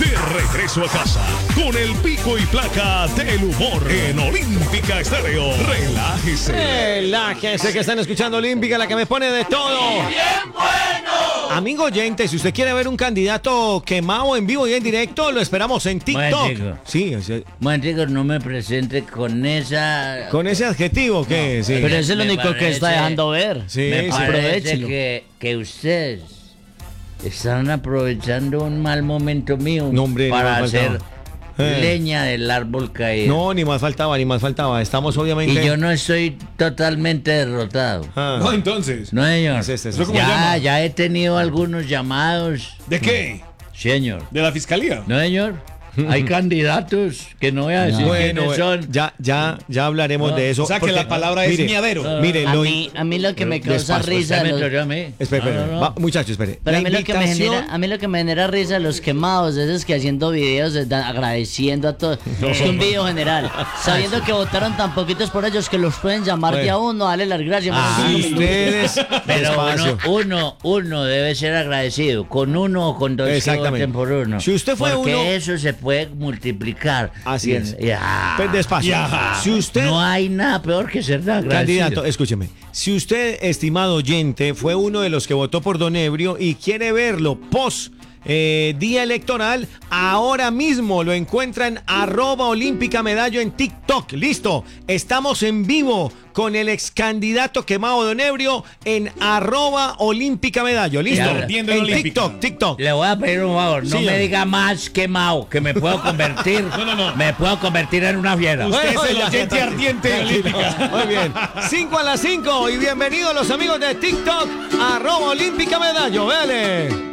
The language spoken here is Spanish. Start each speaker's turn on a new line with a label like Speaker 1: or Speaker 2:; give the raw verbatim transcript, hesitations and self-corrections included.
Speaker 1: De regreso a casa con el pico y placa del humor en Olímpica Estéreo. Relájese.
Speaker 2: Relájese que están escuchando Olímpica, la que me pone de todo.
Speaker 3: ¡Bien bueno!
Speaker 2: Amigo oyente, si usted quiere ver un candidato quemado en vivo y en directo, lo esperamos en TikTok.
Speaker 4: Momentico.
Speaker 2: Sí, o sea,
Speaker 4: Momentico, no me presente con esa...
Speaker 2: con ese adjetivo que sí.
Speaker 5: Pero es el
Speaker 4: Me
Speaker 5: único que
Speaker 4: parece-
Speaker 5: está dejando ver.
Speaker 2: Sí,
Speaker 4: Me
Speaker 2: sí.
Speaker 4: parece
Speaker 5: Aprovechelo.
Speaker 4: que, que ustedes están aprovechando un mal momento mío
Speaker 2: No, hombre, no
Speaker 4: para
Speaker 2: me
Speaker 4: hacer
Speaker 2: faltaba. Eh.
Speaker 4: leña del árbol caído.
Speaker 2: No, ni más faltaba, ni más faltaba. Estamos obviamente.
Speaker 4: Y yo no estoy totalmente derrotado.
Speaker 2: Ah.
Speaker 3: No, entonces.
Speaker 4: No, señor.
Speaker 2: Es este, es
Speaker 3: ¿Eso
Speaker 2: este.
Speaker 3: cómo se
Speaker 4: Ya,
Speaker 3: llama?
Speaker 4: ya he tenido algunos llamados.
Speaker 3: ¿De qué?
Speaker 4: Señor.
Speaker 3: ¿De la fiscalía?
Speaker 4: No, señor. Hay candidatos que no voy a decir
Speaker 2: Bueno,
Speaker 4: quiénes son.
Speaker 2: ya, ya, ya hablaremos
Speaker 4: No,
Speaker 2: de eso.
Speaker 3: O sea que
Speaker 2: porque,
Speaker 3: la palabra es
Speaker 2: mire,
Speaker 3: miadero.
Speaker 2: Mire,
Speaker 5: A
Speaker 2: lo
Speaker 5: mí, a mí lo que me causa
Speaker 2: Despacio,
Speaker 5: risa...
Speaker 4: Usted me
Speaker 5: los-
Speaker 4: troleó a mí.
Speaker 2: Espere, espere,
Speaker 4: No, no, no.
Speaker 2: va, muchacho, espere.
Speaker 5: Pero
Speaker 2: La
Speaker 5: a mí, lo que me
Speaker 2: invitación-
Speaker 5: genera, a mí lo que me genera risa los quemados, esos que haciendo videos eh, da- agradeciendo a todos. Es un video general. Sabiendo que votaron tan poquitos por ellos que los pueden llamar
Speaker 2: Bueno.
Speaker 5: de a uno, darle las gracias.
Speaker 4: Ah,
Speaker 5: por cinco minutos.
Speaker 2: Ustedes,
Speaker 4: Pero
Speaker 2: despacio.
Speaker 4: uno, uno, uno debe ser agradecido. Con uno o con dos que
Speaker 2: Exactamente.
Speaker 4: voten por uno.
Speaker 2: Si usted fue
Speaker 4: Porque
Speaker 2: uno-
Speaker 4: eso se puede multiplicar.
Speaker 2: Así
Speaker 4: Y-
Speaker 2: es.
Speaker 4: y- ah,
Speaker 2: Pues despacio.
Speaker 3: Ya.
Speaker 2: Si usted,
Speaker 4: No hay nada peor que ser tan agradecido.
Speaker 2: candidato, escúcheme. Si usted, estimado oyente, fue uno de los que votó por Don Ebrio y quiere verlo post eh, día electoral, ahora mismo lo encuentra en arroba olímpica medallo en TikTok. Listo. Estamos en vivo con el ex candidato quemado Don Ebrio en arroba olímpica medallo. Listo.
Speaker 4: Ya,
Speaker 3: viendo en
Speaker 2: En
Speaker 3: Olímpica.
Speaker 2: TikTok, TikTok.
Speaker 4: Le voy a pedir un favor, no
Speaker 2: Sí,
Speaker 4: me
Speaker 2: hombre.
Speaker 4: diga más quemado, que me puedo convertir.
Speaker 3: No, no, no.
Speaker 4: Me puedo convertir en una fiera.
Speaker 3: Usted es el
Speaker 2: ya,
Speaker 3: oyente
Speaker 2: ya,
Speaker 3: ardiente de
Speaker 2: tranquilo.
Speaker 3: Olímpica.
Speaker 2: Muy bien. cinco a las cinco y bienvenidos los amigos de TikTok, arroba olímpica medallo. Vele.